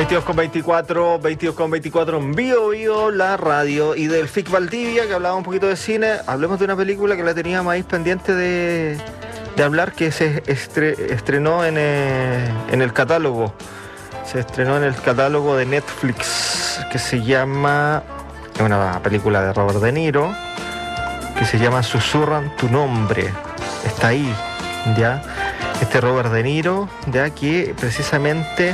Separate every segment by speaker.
Speaker 1: 22:24 en Bio, la radio. Y del FIC Valdivia, que hablaba un poquito de cine, hablemos de una película que la teníamos ahí pendiente de hablar, que se estrenó en el catálogo. Se estrenó en el catálogo de Netflix, que se llama... Es una película de Robert De Niro, que se llama Susurran tu nombre. Está ahí, ¿ya? Este Robert De Niro, ¿ya? Que precisamente...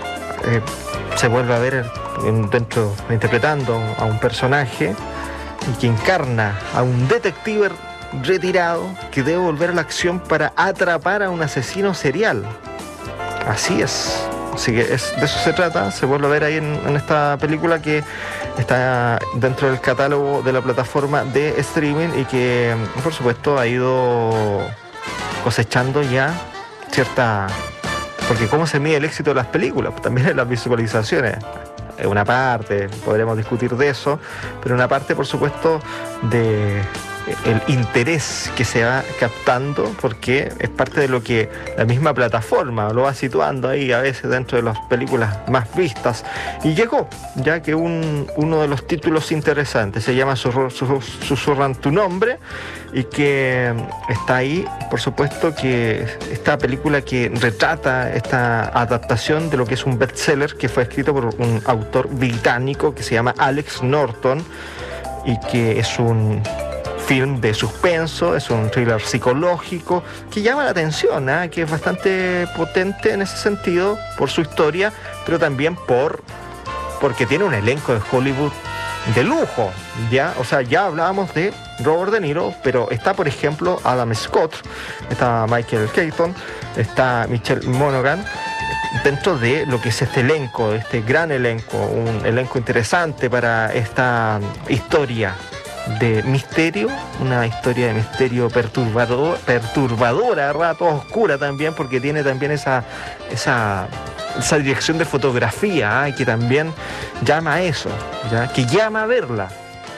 Speaker 1: se vuelve a ver interpretando a un personaje y que encarna a un detective retirado que debe volver a la acción para atrapar a un asesino serial. Así es. Así que de eso se trata. Se vuelve a ver ahí en esta película que está dentro del catálogo de la plataforma de streaming y que, por supuesto, ha ido cosechando ya cierta... Porque cómo se mide el éxito de las películas, pues también en las visualizaciones. Es una parte, podremos discutir de eso, pero una parte, por supuesto, de el interés que se va captando, porque es parte de lo que la misma plataforma lo va situando ahí a veces dentro de las películas más vistas. Y llegó, ya que uno de los títulos interesantes se llama Susurran tu nombre, y que está ahí, por supuesto, que esta película que retrata esta adaptación de lo que es un bestseller que fue escrito por un autor británico que se llama Alex Norton, y que es un film de suspenso, es un thriller psicológico que llama la atención, que es bastante potente en ese sentido por su historia, pero también porque tiene un elenco de Hollywood de lujo, ¿ya? O sea, ya hablábamos de Robert De Niro, pero está, por ejemplo, Adam Scott, está Michael Keaton, está Michelle Monaghan, dentro de lo que es este elenco, este gran elenco, un elenco interesante para esta historia de misterio, una historia de misterio perturbadora, a ratos oscura también, porque tiene también esa dirección de fotografía, que también llama a eso, ¿ya? Que llama a verla,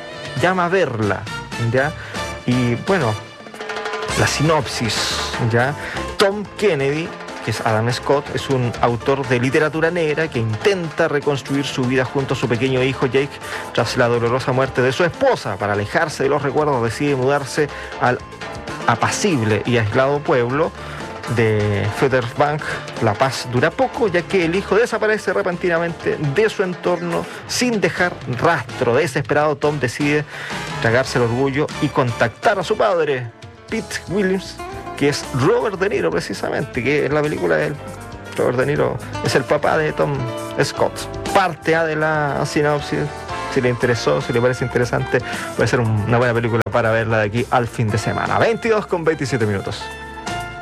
Speaker 1: ¿ya? Y bueno, la sinopsis, ¿ya? Tom Kennedy, que es Adam Scott, es un autor de literatura negra que intenta reconstruir su vida junto a su pequeño hijo Jake tras la dolorosa muerte de su esposa. Para alejarse de los recuerdos decide mudarse al apacible y aislado pueblo de Fairbank. La paz dura poco, ya que el hijo desaparece repentinamente de su entorno sin dejar rastro. Desesperado, Tom decide tragarse el orgullo y contactar a su padre, Pete Williams, que es Robert De Niro precisamente, que en la película de Robert De Niro es el papá de Tom Scott. Parte de la sinopsis, si le interesó, si le parece interesante, puede ser una buena película para verla de aquí al fin de semana. 22:27